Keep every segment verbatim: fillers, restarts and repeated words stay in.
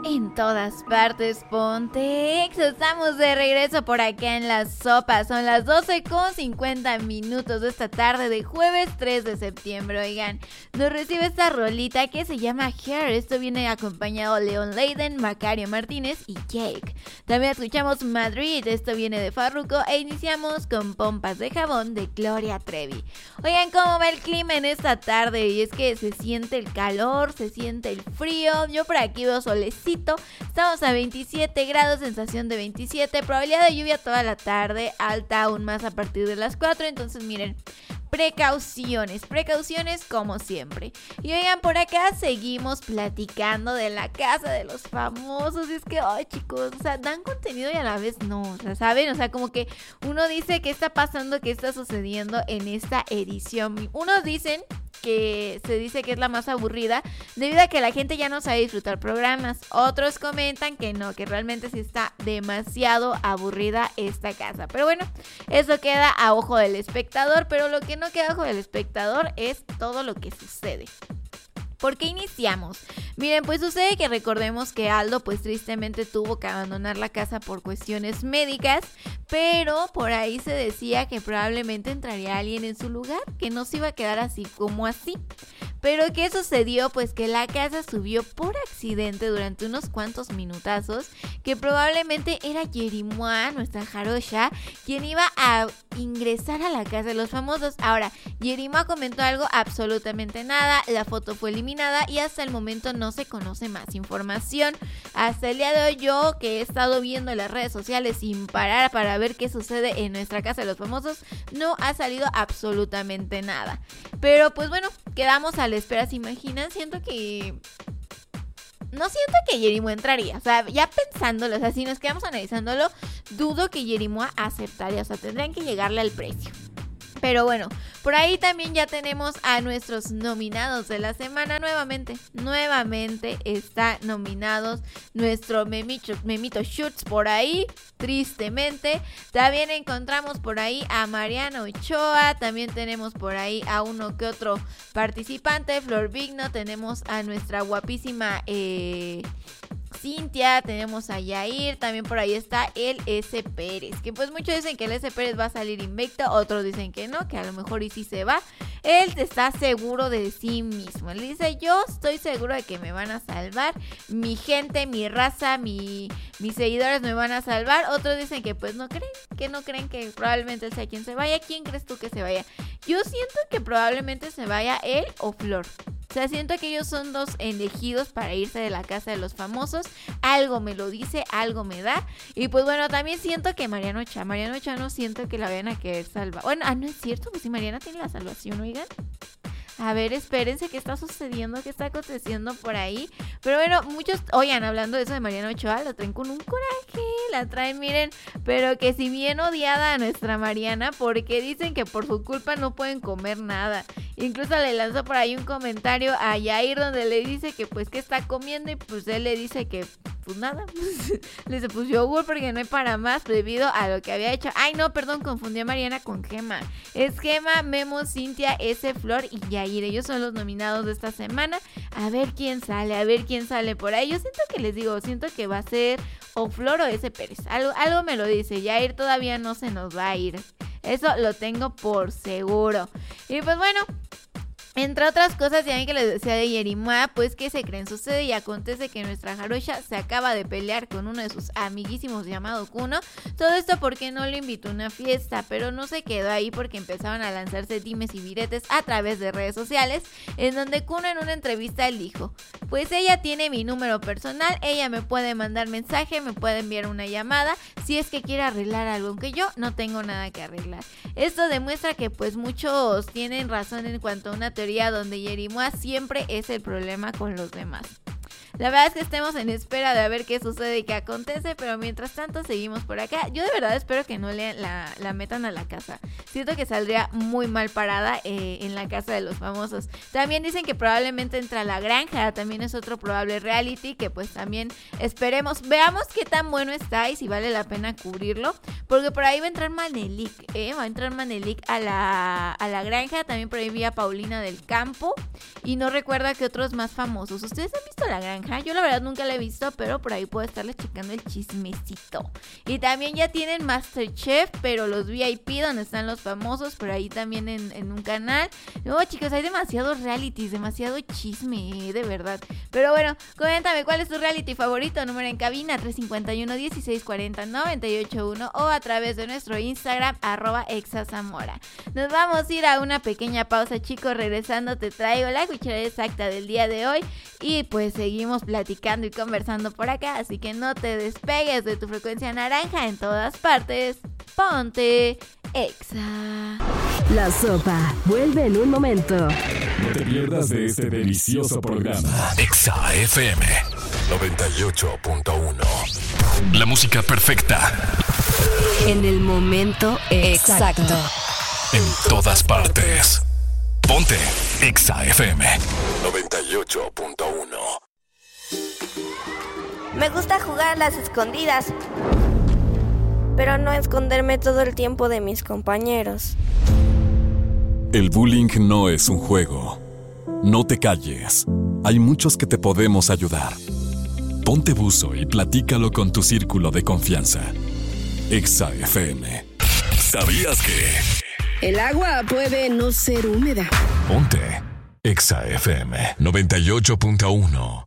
En todas partes, Pontex. Estamos de regreso por acá en La Sopa. Son las doce con cincuenta minutos de esta tarde de jueves tres de septiembre. Oigan, nos recibe esta rolita que se llama Hair. Esto viene acompañado de Leon Leiden, Macario Martínez y Jake. También escuchamos Madrid. Esto viene de Farruko. E iniciamos con Pompas de Jabón de Gloria Trevi. Oigan, ¿cómo va el clima en esta tarde? Y es que se siente el calor, se siente el frío. Yo por aquí veo solecito. Estamos a veintisiete grados, sensación de veintisiete, probabilidad de lluvia toda la tarde, alta aún más a partir de las cuatro, entonces miren, precauciones, precauciones como siempre. Y oigan, por acá seguimos platicando de la casa de los famosos, y es que, ay chicos, o sea, dan contenido y a la vez no, o sea, ¿saben? O sea, como que uno dice qué está pasando, qué está sucediendo en esta edición. Unos dicen que se dice que es la más aburrida debido a que la gente ya no sabe disfrutar programas. Otros comentan que no, que realmente sí está demasiado aburrida esta casa. Pero bueno, eso queda a ojo del espectador, pero lo que no queda a ojo del espectador es todo lo que sucede. ¿Por qué iniciamos? Miren, pues sucede que recordemos que Aldo pues tristemente tuvo que abandonar la casa por cuestiones médicas, pero por ahí se decía que probablemente entraría alguien en su lugar, que no se iba a quedar así como así. Pero ¿qué sucedió? Pues que la casa subió por accidente durante unos cuantos minutazos, que probablemente era Yerimoa, nuestra jarocha, quien iba a ingresar a la casa de los famosos. Ahora, Yerimoa comentó algo, absolutamente nada, la foto fue eliminada y hasta el momento no se conoce más información. Hasta el día de hoy yo, que he estado viendo las redes sociales sin parar para ver qué sucede en nuestra casa de los famosos, no ha salido absolutamente nada. Pero pues bueno, quedamos a la espera. ¿Se imaginan? Siento que... No siento que Yerimoa entraría, o sea, ya pensándolo, o sea, si nos quedamos analizándolo, dudo que Yerimoa aceptaría, o sea, tendrían que llegarle al precio. Pero bueno, por ahí también ya tenemos a nuestros nominados de la semana. Nuevamente, nuevamente está nominados nuestro Memito, Memito Schutz por ahí, tristemente. También encontramos por ahí a Mariana Ochoa, también tenemos por ahí a uno que otro participante, Flor Vigno, tenemos a nuestra guapísima... Eh, Cintia, tenemos a Yair, también por ahí está el S. Pérez, que pues muchos dicen que el S. Pérez va a salir invicto, otros dicen que no, que a lo mejor y sí se va. Él está seguro de sí mismo, él dice, yo estoy seguro de que me van a salvar, mi gente, mi raza, mi, mis seguidores me van a salvar. Otros dicen que pues no creen, que no creen que probablemente él sea quien se vaya. ¿Quién crees tú que se vaya? Yo siento que probablemente se vaya él o Flor. O sea, siento que ellos son dos elegidos para irse de la casa de los famosos. Algo me lo dice, algo me da. Y pues bueno, también siento que Mariana Ochoa, Mariana Ochoa no siento que la vayan a querer salvar. Bueno, ah, no es cierto, pues si Mariana tiene la salvación, oigan. A ver, espérense, ¿qué está sucediendo? ¿Qué está aconteciendo por ahí? Pero bueno, muchos, oigan, hablando de eso de Mariana Ochoa, la traen con un coraje, la traen, miren, pero que si bien odiada a nuestra Mariana, porque dicen que por su culpa no pueden comer nada. Incluso le lanzó por ahí un comentario a Yair donde le dice que pues que está comiendo y pues él le dice que pues nada, le dice pues yogur porque no hay para más debido a lo que había hecho. Ay no, perdón, confundí a Mariana con Gema. Es Gema, Memo, Cintia, S, Flor y Yair. Ellos son los nominados de esta semana. A ver quién sale, a ver quién sale por ahí. Yo siento que les digo, siento que va a ser o Flor o S Pérez. Algo, algo me lo dice, Yair todavía no se nos va a ir. Eso lo tengo por seguro. Y pues bueno, entre otras cosas, ya ven que les decía de Yerimoa, pues que se creen, sucede y acontece que nuestra jarocha se acaba de pelear con uno de sus amiguísimos llamado Kuno. Todo esto porque no le invitó a una fiesta, pero no se quedó ahí porque empezaron a lanzarse dimes y diretes a través de redes sociales, en donde Kuno en una entrevista él dijo, pues ella tiene mi número personal, ella me puede mandar mensaje, me puede enviar una llamada, si es que quiere arreglar algo, aunque yo no tengo nada que arreglar. Esto demuestra que pues muchos tienen razón en cuanto a una teoría donde Yerimoa siempre es el problema con los demás. La verdad es que estemos en espera de a ver qué sucede y qué acontece, pero mientras tanto seguimos por acá. Yo de verdad espero que no le, la, la metan a la casa. Siento que saldría muy mal parada eh, en la casa de los famosos. También dicen que probablemente entra a La Granja, también es otro probable reality que pues también esperemos, veamos qué tan bueno está y si vale la pena cubrirlo, porque por ahí va a entrar Manelik, eh, va a entrar Manelik a la, a la Granja, también por ahí vi a Paulina del Campo y no recuerdo que otros más famosos. ¿Ustedes han visto La Granja? Naranja. Yo la verdad nunca la he visto, pero por ahí puedo estarle checando el chismecito. Y también ya tienen MasterChef, pero los V I P, donde están los famosos, por ahí también en, en un canal. No, chicos, hay demasiados realities, demasiado chisme, de verdad. Pero bueno, coméntame cuál es tu reality favorito. Número en cabina tres cinco uno, dieciséis cuarenta, noventa y ocho uno o a través de nuestro Instagram, arroba exazamora. Nos vamos a ir a una pequeña pausa, chicos. Regresando te traigo la cucharada exacta del día de hoy y pues seguimos platicando y conversando por acá, así que no te despegues de tu frecuencia naranja. En todas partes, ponte Exa. La sopa vuelve en un momento. No te pierdas de este delicioso programa. Exa F M noventa y ocho punto uno. La música perfecta. En el momento exacto. En todas partes. Ponte Exa F M noventa y ocho punto uno. Me gusta jugar a las escondidas, pero no esconderme todo el tiempo de mis compañeros. El bullying no es un juego. No te calles. Hay muchos que te podemos ayudar. Ponte buzo y platícalo con tu círculo de confianza. Exa F M. ¿Sabías que el agua puede no ser húmeda? Ponte Exa F M noventa y ocho punto uno.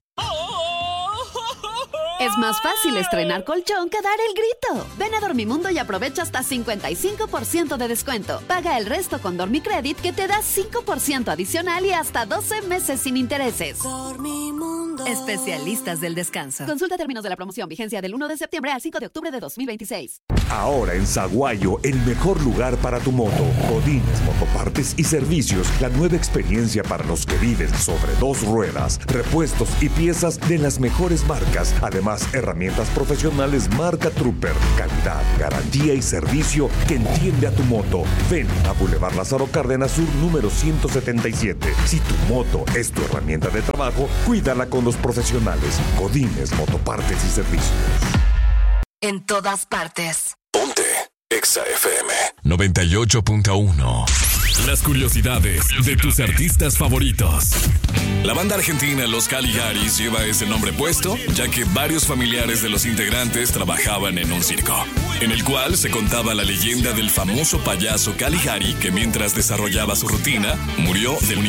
Es más fácil estrenar colchón que dar el grito. Ven a Dormimundo y aprovecha hasta cincuenta y cinco por ciento de descuento. Paga el resto con Dormicredit, que te da cinco por ciento adicional y hasta doce meses sin intereses. Dormimundo. Especialistas del descanso. Consulta términos de la promoción. Vigencia del uno de septiembre al cinco de octubre de dos mil veintiséis. Ahora en Saguayo, el mejor lugar para tu moto. Godínez Motopartes y Servicios. La nueva experiencia para los que viven sobre dos ruedas. Repuestos y piezas de las mejores marcas. Además, herramientas profesionales marca Trooper. Calidad, garantía y servicio que entiende a tu moto. Ven a Boulevard Lázaro Cárdenas Sur, número ciento setenta y siete. Si tu moto es tu herramienta de trabajo, cuídala con los profesionales. Godínez Motopartes y Servicios. En todas partes. Ponte Exa F M noventa y ocho punto uno. Las curiosidades de tus artistas favoritos. La banda argentina Los Caligaris lleva ese nombre puesto, ya que varios familiares de los integrantes trabajaban en un circo, en el cual se contaba la leyenda del famoso payaso Caligari, que mientras desarrollaba su rutina, murió del